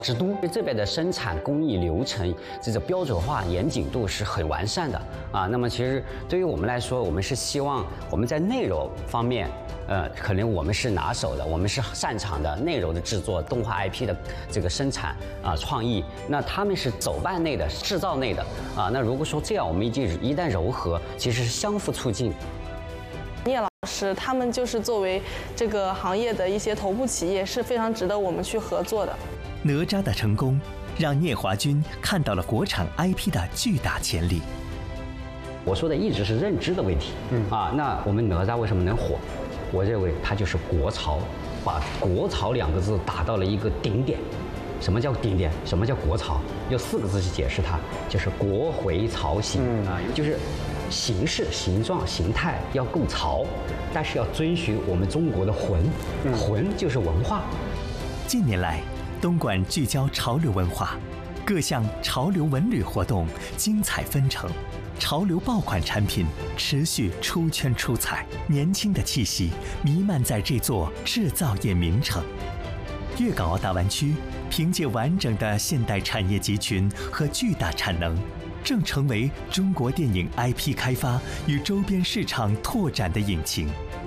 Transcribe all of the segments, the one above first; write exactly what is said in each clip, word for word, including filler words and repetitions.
之都这边的生产工艺流程，这个标准化、严谨度是很完善的啊。那么其实对于我们来说，我们是希望我们在内容方面，呃，可能我们是拿手的，我们是擅长的内容的制作、动画 I P 的这个生产啊、创意。那他们是走办内的、制造内的啊。那如果说这样，我们一定一旦糅合，其实是相互促进。 聂老师他们就是作为这个行业的一些头部企业，是非常值得我们去合作的。 哪吒的成功，让聂华军看到了国产 I P 的巨大潜力。 我说的一直是认知的问题，嗯啊，那我们哪吒为什么能火？我认为它就是国潮，把“国潮”两个字打到了一个顶点。什么叫顶点？什么叫国潮？用四个字去解释它，就是国回潮行、嗯、啊，就是形式、形状、形态要够潮，但是要遵循我们中国的魂，嗯、魂就是文化。 近年来， 东莞聚焦潮流文化，各项潮流文旅活动精彩纷呈，潮流爆款产品持续出圈出彩，年轻的气息弥漫在这座制造业名城。粤港澳大湾区凭借完整的现代产业集群和巨大产能，正成为中国电影 I P 开发与周边市场拓展的引擎。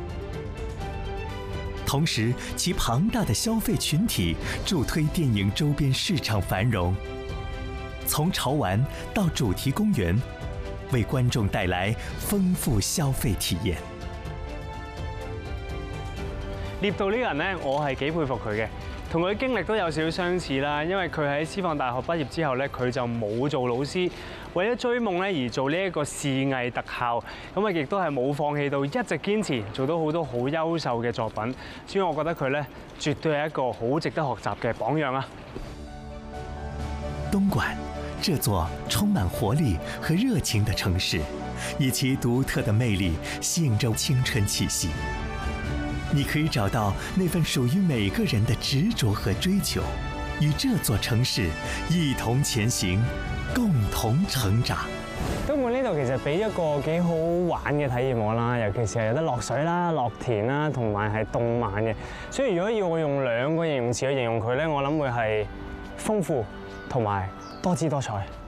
同时，其庞大的消费群体助推电影周边市场繁荣。从潮玩到主题公园，为观众带来丰富消费体驗。 聶導呢個人咧，我係幾佩服佢嘅，同佢經歷都有少少相似啦。因為佢喺師範大學畢業之後咧，佢就冇做老師，為咗追夢咧而做呢一個視藝特效，咁啊亦都係冇放棄到，一直堅持做到好多好優秀嘅作品。所以我覺得佢咧絕對係一個好值得學習嘅榜樣啊！ 東莞，這座充滿活力和熱情的城市，以其獨特的魅力吸引着青春氣息。 你可以找到那份屬於每個人的執着和追求，與這座城市一同前行，共同成長。 東莞呢度其實俾一個幾好玩嘅體驗我啦，尤其是係有得落水啦、落田啦，同埋係動漫嘅。所以如果要我用兩個形容詞去形容佢咧，我諗會係豐富同埋多姿多彩。